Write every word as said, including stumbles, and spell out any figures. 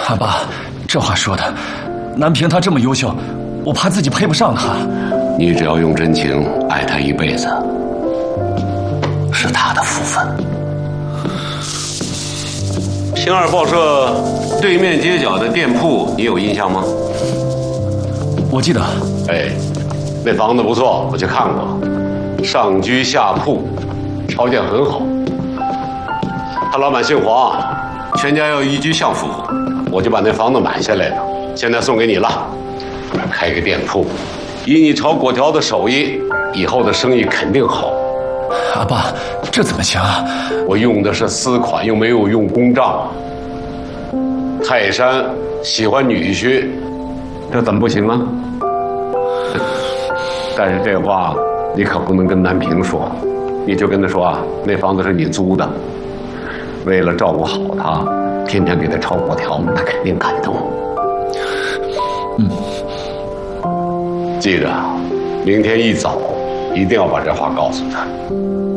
阿爸，这话说的，南平他这么优秀，我怕自己配不上他。 你只要用真情爱他一辈子，是他的福分。星二报社对面街角的店铺，你有印象吗？ 我记得。 哎，那房子不错，我去看过，上居下铺，条件很好。他老板姓黄，全家要移居相府，我就把那房子买下来了，现在送给你了。开个店铺，以你炒粿条的手艺，以后的生意肯定好。 阿爸，这怎么行啊？ 我用的是私款，又没有用公账。泰山喜欢女婿，这怎么不行啊？但是这话你可不能跟南平说，你就跟他说啊，那房子是你租的，为了照顾好他，天天给他炒粿条，他肯定感动。 嗯， 记着，明天一早一定要把这话告诉他。